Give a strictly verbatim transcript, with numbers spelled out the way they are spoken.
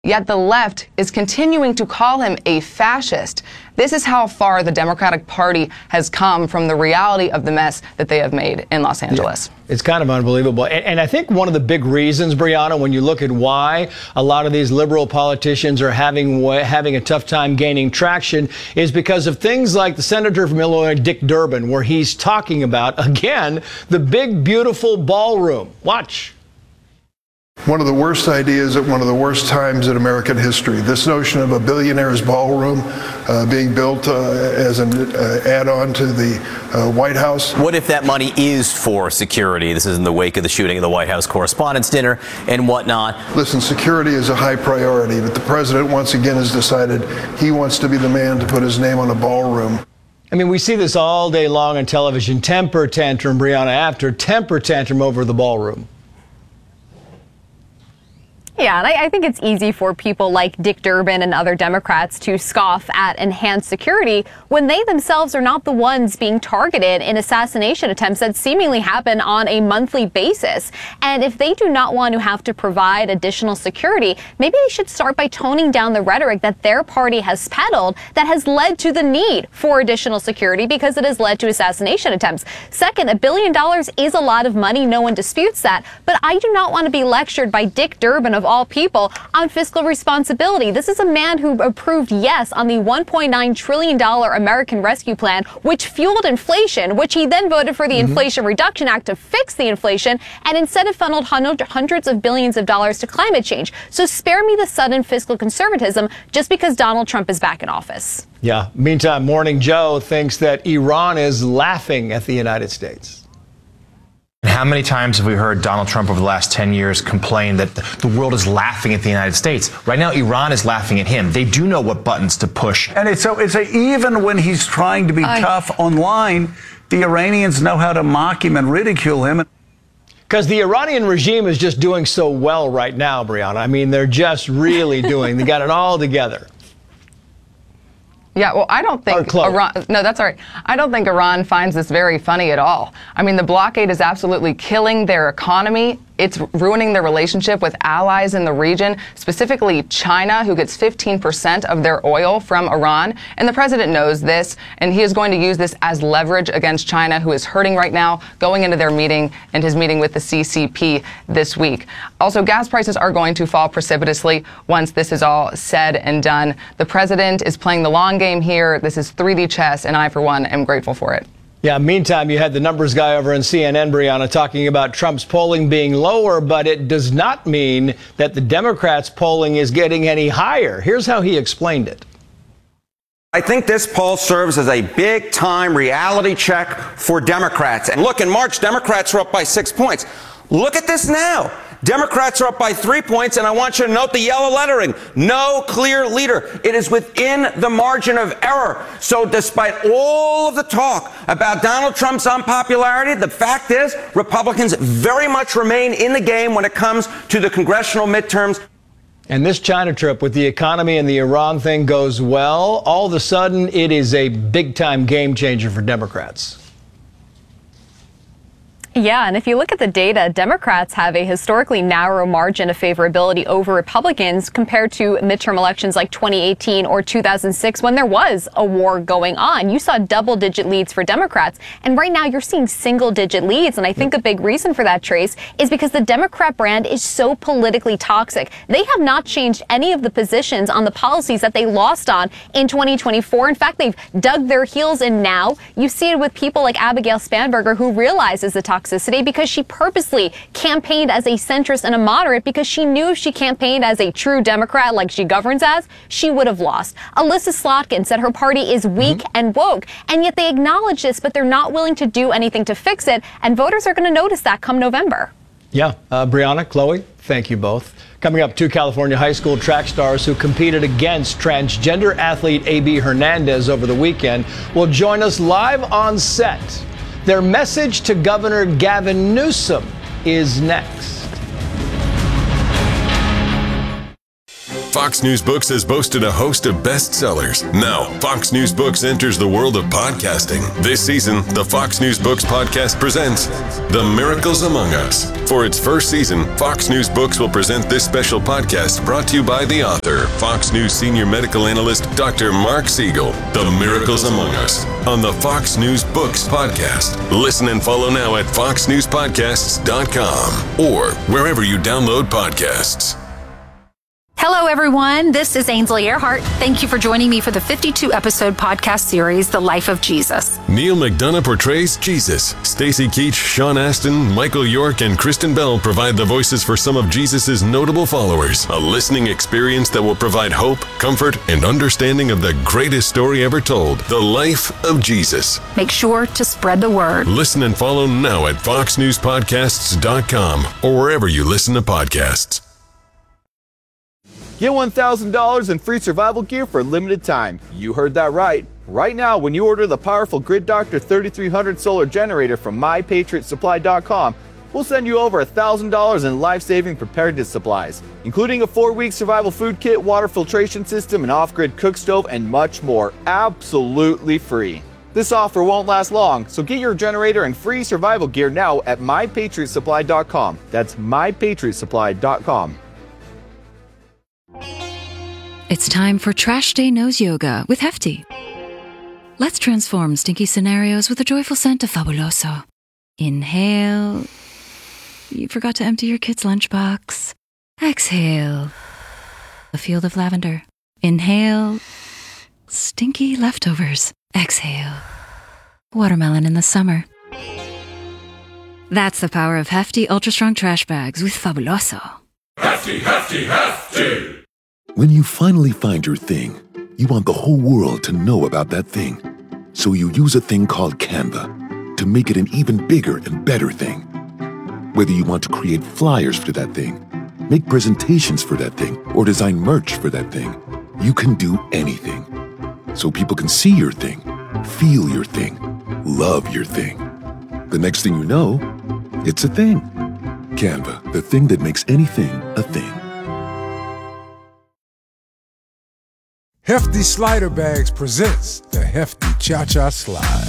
Yet the left is continuing to call him a fascist. This is how far the Democratic Party has come from the reality of the mess that they have made in Los Angeles. Yeah, it's kind of unbelievable. And, and I think one of the big reasons, Brianna, when you look at why a lot of these liberal politicians are having having a tough time gaining traction is because of things like the senator from Illinois, Dick Durbin, where he's talking about, again, the big, beautiful ballroom. Watch. One of the worst ideas at one of the worst times in American history. This notion of a billionaire's ballroom uh, being built uh, as an uh, add-on to the uh, White House. What if that money is for security? This is in the wake of the shooting of the White House Correspondents' Dinner and whatnot. Listen, security is a high priority, but the president once again has decided he wants to be the man to put his name on a ballroom. I mean, we see this all day long on television. Temper tantrum, Brianna, after temper tantrum over the ballroom. Yeah, and I, I think it's easy for people like Dick Durbin and other Democrats to scoff at enhanced security when they themselves are not the ones being targeted in assassination attempts that seemingly happen on a monthly basis. And if they do not want to have to provide additional security, maybe they should start by toning down the rhetoric that their party has peddled that has led to the need for additional security because it has led to assassination attempts. Second, a billion dollars is a lot of money. No one disputes that. But I do not want to be lectured by Dick Durbin of all people on fiscal responsibility. This is a man who approved yes on the one point nine trillion dollars American Rescue Plan, which fueled inflation, which he then voted for the mm-hmm. Inflation Reduction Act to fix the inflation, and instead have funneled hundreds of billions of dollars to climate change. So spare me the sudden fiscal conservatism just because Donald Trump is back in office. Yeah. Meantime, Morning Joe thinks that Iran is laughing at the United States. How many times have we heard Donald Trump over the last ten years complain that the world is laughing at the United States? Right now, Iran is laughing at him. They do know what buttons to push. And it's so it's a, even when he's trying to be I... tough online, the Iranians know how to mock him and ridicule him. Because the Iranian regime is just doing so well right now, Brianna. I mean, they're just really doing, they got it all together. Yeah, well, I don't think Iran, no, that's all right. I don't think Iran finds this very funny at all. I mean, the blockade is absolutely killing their economy. It's ruining their relationship with allies in the region, specifically China, who gets fifteen percent of their oil from Iran. And the president knows this, and he is going to use this as leverage against China, who is hurting right now, going into their meeting and his meeting with the C C P this week. Also, gas prices are going to fall precipitously once this is all said and done. The president is playing the long game here. This is three D chess, and I, for one, am grateful for it. Yeah, meantime, you had the numbers guy over on C N N, Brianna, talking about Trump's polling being lower, but it does not mean that the Democrats' polling is getting any higher. Here's how he explained it. I think this poll serves as a big-time reality check for Democrats. And look, in March, Democrats were up by six points. Look at this now. Democrats are up by three points, and I want you to note the yellow lettering. No clear leader. It is within the margin of error. So despite all of the talk about Donald Trump's unpopularity, the fact is Republicans very much remain in the game when it comes to the congressional midterms. And this China trip with the economy and the Iran thing goes well. All of a sudden, it is a big-time game changer for Democrats. Yeah, and if you look at the data, Democrats have a historically narrow margin of favorability over Republicans compared to midterm elections like twenty eighteen or two thousand six when there was a war going on. You saw double-digit leads for Democrats, and right now you're seeing single-digit leads. And I think a big reason for that, Trace, is because the Democrat brand is so politically toxic. They have not changed any of the positions on the policies that they lost on in twenty twenty-four. In fact, they've dug their heels in now. You see it with people like Abigail Spanberger, who realizes the toxicity because she purposely campaigned as a centrist and a moderate because she knew if she campaigned as a true Democrat like she governs as, she would have lost. Alyssa Slotkin said her party is weak mm-hmm. and woke, and yet they acknowledge this, but they're not willing to do anything to fix it, and voters are going to notice that come November. Yeah. Uh, Brianna, Chloe, thank you both. Coming up, two California high school track stars who competed against transgender athlete A B Hernandez over the weekend will join us live on set. Their message to Governor Gavin Newsom is next. Fox News Books has boasted a host of bestsellers. Now, Fox News Books enters the world of podcasting. This season, the Fox News Books podcast presents The Miracles Among Us. For its first season, Fox News Books will present this special podcast brought to you by the author, Fox News senior medical analyst, Doctor Mark Siegel. The Miracles Among Us on the Fox News Books podcast. Listen and follow now at fox news podcasts dot com or wherever you download podcasts. Hello, everyone. This is Ainsley Earhart. Thank you for joining me for the fifty-two episode podcast series, The Life of Jesus. Neil McDonough portrays Jesus. Stacy Keach, Sean Astin, Michael York, and Kristen Bell provide the voices for some of Jesus' notable followers. A listening experience that will provide hope, comfort, and understanding of the greatest story ever told, The Life of Jesus. Make sure to spread the word. Listen and follow now at fox news podcasts dot com or wherever you listen to podcasts. Get one thousand dollars in free survival gear for a limited time. You heard that right. Right now, when you order the powerful Grid Doctor thirty-three hundred solar generator from my patriot supply dot com, we'll send you over one thousand dollars in life-saving preparedness supplies, including a four-week survival food kit, water filtration system, an off-grid cook stove, and much more, absolutely free. This offer won't last long, so get your generator and free survival gear now at my patriot supply dot com. That's my patriot supply dot com. It's time for Trash Day Nose Yoga with Hefty. Let's transform stinky scenarios with a joyful scent of Fabuloso. Inhale. You forgot to empty your kid's lunchbox. Exhale. A field of lavender. Inhale. Stinky leftovers. Exhale. Watermelon in the summer. That's the power of Hefty Ultra Strong Trash Bags with Fabuloso. Hefty, Hefty, Hefty! When you finally find your thing, you want the whole world to know about that thing. So you use a thing called Canva to make it an even bigger and better thing. Whether you want to create flyers for that thing, make presentations for that thing, or design merch for that thing, you can do anything. So people can see your thing, feel your thing, love your thing. The next thing you know, it's a thing. Canva, the thing that makes anything a thing. Hefty Slider Bags presents the Hefty Cha-Cha Slide.